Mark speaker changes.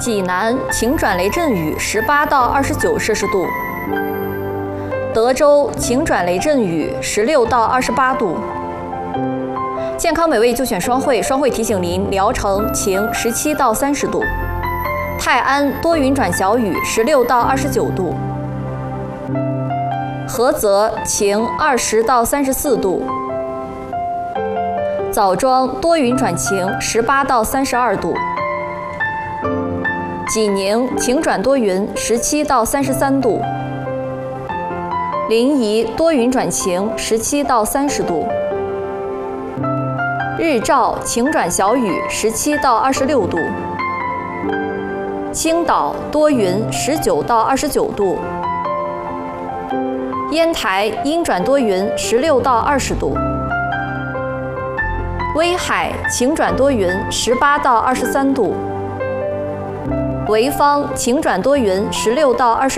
Speaker 1: 济南晴转雷阵雨18到29摄氏度，德州晴转雷阵雨16到28度。健康美味就选双汇，双汇提醒您：聊城晴17到30度，泰安多云转小雨16到29度，菏泽晴20到34度，枣庄多云转晴18到32度，济宁晴转多云17到33度，临沂多云转晴17到30度，日照晴转小雨17到26度，青岛多云19到29度，烟台阴转多云16到20度，威海晴转多云18到23度，潍坊晴转多云16到20。